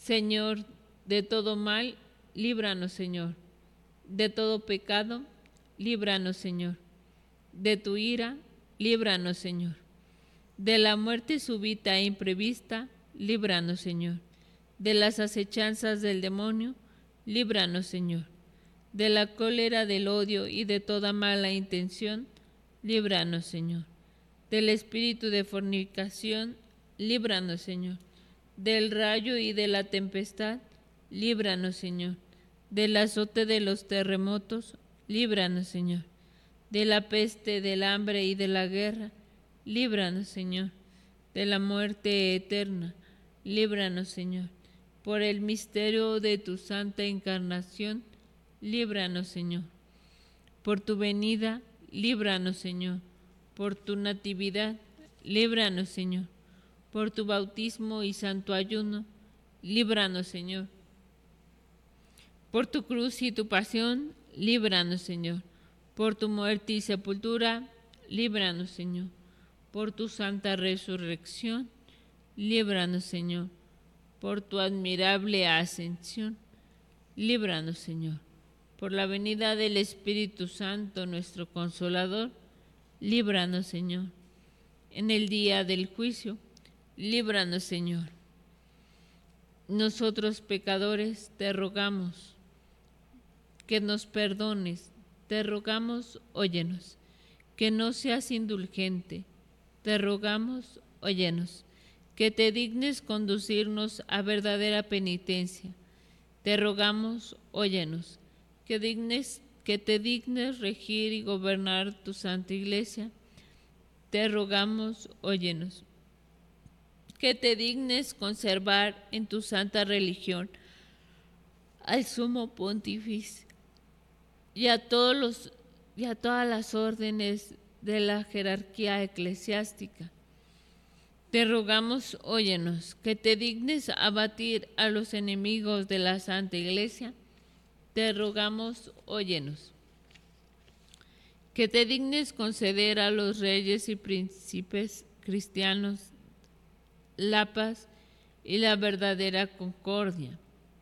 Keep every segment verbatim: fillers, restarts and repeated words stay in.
Señor, de todo mal, líbranos, Señor. De todo pecado, líbranos, Señor. De tu ira, líbranos, Señor. De la muerte súbita e imprevista, líbranos, Señor. De las acechanzas del demonio, líbranos, Señor. De la cólera, del odio y de toda mala intención, líbranos, Señor. Del espíritu de fornicación, líbranos, Señor. Del rayo y de la tempestad, líbranos, Señor. Del azote de los terremotos, líbranos, Señor. De la peste, del hambre y de la guerra, líbranos, Señor. De la muerte eterna, líbranos, Señor. Por el misterio de tu santa encarnación, líbranos, Señor. Por tu venida, líbranos, Señor. Por tu natividad, líbranos, Señor. Por tu bautismo y santo ayuno, líbranos, Señor. Por tu cruz y tu pasión, líbranos, Señor. Por tu muerte y sepultura, líbranos, Señor. Por tu santa resurrección, líbranos, Señor. Por tu admirable ascensión, líbranos, Señor. Por la venida del Espíritu Santo, nuestro Consolador, líbranos, Señor. En el día del juicio, líbranos, Señor. Nosotros pecadores te rogamos que nos perdones, te rogamos, óyenos. Que no seas indulgente, te rogamos, óyenos. Que te dignes conducirnos a verdadera penitencia, te rogamos, óyenos. Que, dignes, que te dignes regir y gobernar tu santa iglesia, te rogamos, óyenos. Que te dignes conservar en tu santa religión al sumo pontífice y a todos los y a todas las órdenes de la jerarquía eclesiástica. Te rogamos, óyenos, que te dignes abatir a los enemigos de la Santa Iglesia. Te rogamos, óyenos. Que te dignes conceder a los reyes y príncipes cristianos la paz y la verdadera concordia.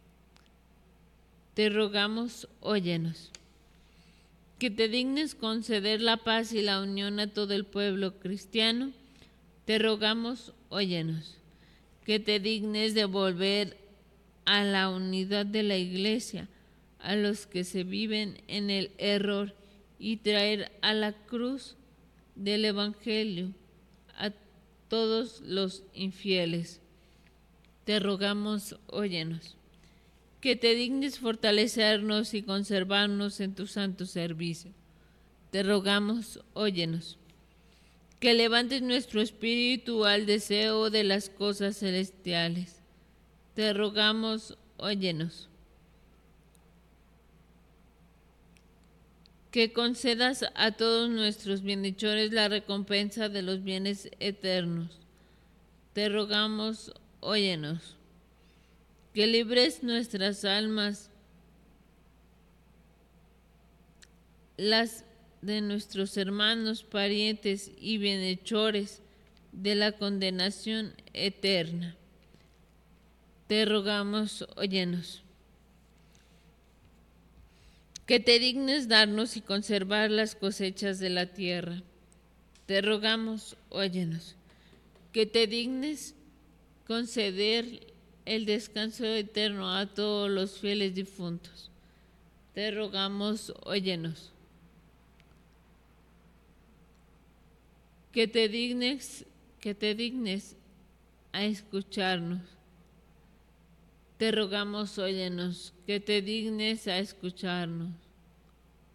Te rogamos, óyenos. Que te dignes conceder la paz y la unión a todo el pueblo cristiano. Te rogamos, óyenos. Que te dignes devolver a la unidad de la Iglesia a los que se viven en el error y traer a la cruz del Evangelio a todos los infieles. Te rogamos, óyenos. Que te dignes fortalecernos y conservarnos en tu santo servicio. Te rogamos, óyenos. Que levantes nuestro espíritu al deseo de las cosas celestiales. Te rogamos, óyenos. Que concedas a todos nuestros bienhechores la recompensa de los bienes eternos. Te rogamos, óyenos. Que libres nuestras almas, las de nuestros hermanos, parientes y bienhechores, de la condenación eterna. Te rogamos, óyenos. Que te dignes darnos y conservar las cosechas de la tierra. Te rogamos, óyenos. Que te dignes conceder el descanso eterno a todos los fieles difuntos. Te rogamos, óyenos. Que te dignes, que te dignes a escucharnos. Te rogamos, óyenos, que te dignes a escucharnos.